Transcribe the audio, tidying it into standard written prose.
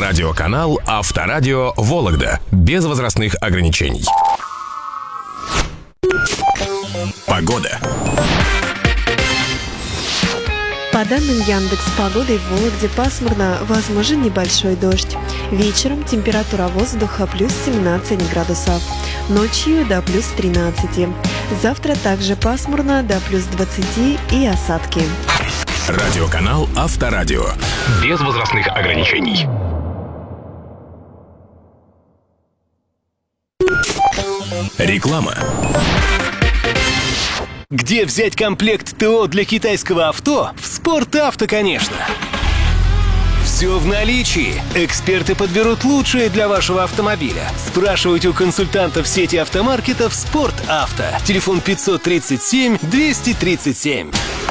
Радиоканал Авторадио Вологда. Без возрастных ограничений. Погода. По данным Яндекс.Погоды, в Вологде пасмурно, возможен небольшой дождь. Вечером температура воздуха плюс 17 градусов, ночью до плюс 13. Завтра также пасмурно, до плюс 20 и осадки. Радиоканал Авторадио. Без возрастных ограничений. Реклама. Где взять комплект ТО для китайского авто? В «Спортавто», конечно. Все в наличии. Эксперты подберут лучшее для вашего автомобиля. Спрашивайте у консультантов сети автомаркетов «Спортавто». Телефон 537 237.